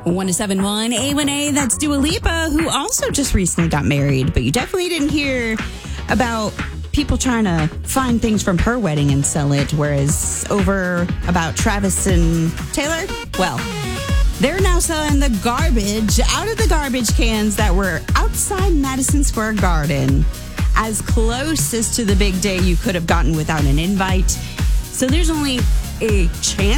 1071 A1A, that's Dua Lipa, who also just recently got married. But you definitely didn't hear about people trying to find things from her wedding and sell it, whereas over about Travis and Taylor, well, they're now selling the garbage out of the garbage cans that were outside Madison Square Garden, as close as to the big day you could have gotten without an invite. So there's only a chance